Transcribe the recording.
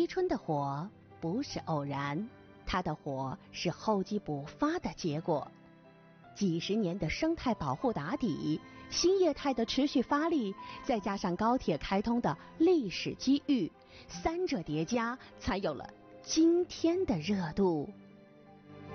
春的火不是偶然，它的火是厚积薄发的结果。几十年的生态保护打底，新业态的持续发力，再加上高铁开通的历史机遇，三者叠加，才有了今天的热度。